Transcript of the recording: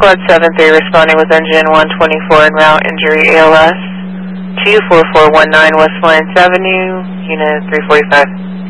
Squad 7-3 responding with engine 124 en route, injury ALS, 24419 West Florence Avenue, unit 345.